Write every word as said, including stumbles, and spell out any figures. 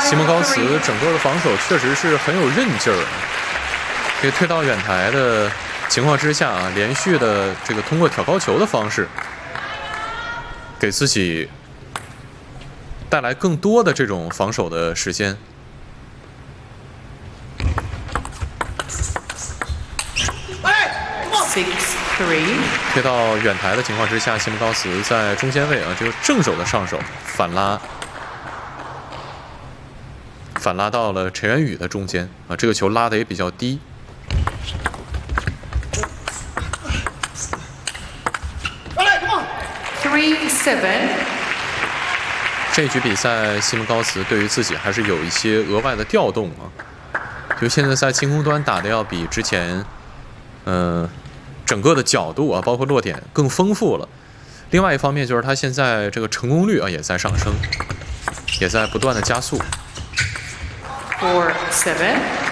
西蒙高茨整个的防守确实是很有韧劲儿，这推到远台的情况之下啊，连续的这个通过挑高球的方式，给自己带来更多的这种防守的时间。 推到远台的情况之下，西蒙高茨在中间位啊，这个正手的上手反拉，反拉到了陈元宇的中间啊，这个球拉的也比较低。 Three seven。 这局比赛，西蒙高茨对于自己还是有一些额外的调动啊，就现在在进攻端打的要比之前，嗯、呃。 整个的角度啊，包括落点更丰富了。另外一方面就是他现在这个成功率啊也在上升，也在不断的加速。 Four seven。